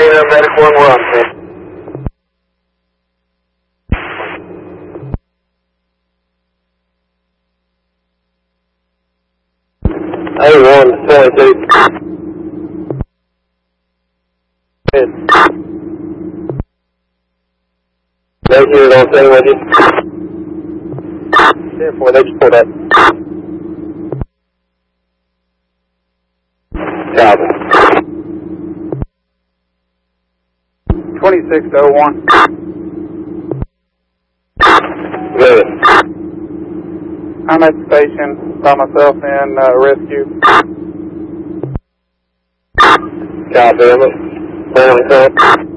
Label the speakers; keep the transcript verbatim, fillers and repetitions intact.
Speaker 1: there, Medic one, we're on scene. A one, twenty-two. They get it on scene with you. Careful, they just pulled up. Copy.
Speaker 2: twenty-six oh one.
Speaker 1: Good.
Speaker 2: I'm at the station by myself in uh, rescue.
Speaker 1: Copy, Emma. Family,